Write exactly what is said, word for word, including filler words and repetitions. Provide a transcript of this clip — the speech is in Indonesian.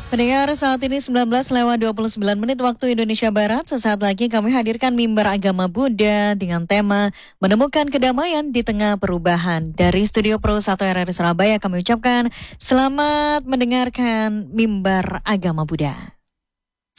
Pendengar, saat ini sembilan belas lewat dua puluh sembilan menit waktu Indonesia Barat. Sesaat lagi kami hadirkan mimbar agama Buddha dengan tema Menemukan Kedamaian di Tengah Perubahan. Dari Studio Pro satu R R I Surabaya kami ucapkan selamat mendengarkan mimbar agama Buddha.